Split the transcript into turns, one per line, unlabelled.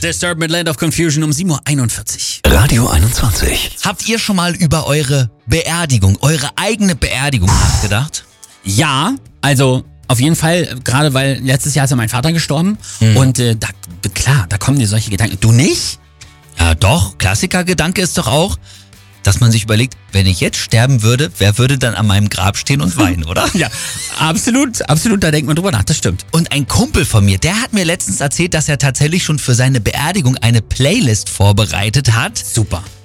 Disturbed mit Land of Confusion um 7:41
Uhr. Radio 21.
Habt ihr schon mal über eure Beerdigung, eure eigene Beerdigung nachgedacht?
Ja, also auf jeden Fall, gerade weil letztes Jahr ist ja mein Vater gestorben und da kommen dir solche Gedanken. Du nicht?
Ja doch, Klassikergedanke ist doch auch, dass man sich überlegt, wenn ich jetzt sterben würde, wer würde dann an meinem Grab stehen und weinen, oder?
Ja, absolut, da denkt man drüber nach, das stimmt.
Und ein Kumpel von mir, der hat mir letztens erzählt, dass er tatsächlich schon für seine Beerdigung eine Playlist vorbereitet hat.
Super.